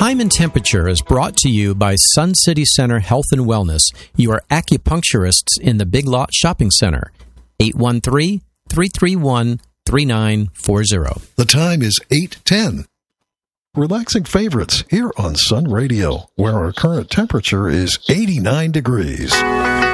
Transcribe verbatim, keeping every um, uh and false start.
Time and Temperature is brought to you by Sun City Center Health and Wellness, your acupuncturists in the Big Lot Shopping Center. eight one three, three three one, three nine four zero. The time is eight ten. Relaxing favorites here on Sun Radio, where our current temperature is eighty-nine degrees.